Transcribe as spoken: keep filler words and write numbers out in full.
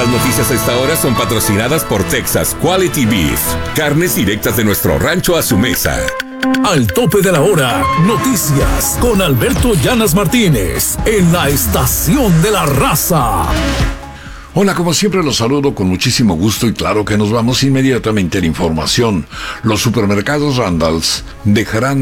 Las noticias a esta hora son patrocinadas por Texas Quality Beef. Carnes directas de nuestro rancho a su mesa. Al tope de la hora, noticias con Alberto Llanas Martínez en la Estación de la Raza. Hola, como siempre los saludo con muchísimo gusto y claro que nos vamos inmediatamente a la información. Los supermercados Randall's dejarán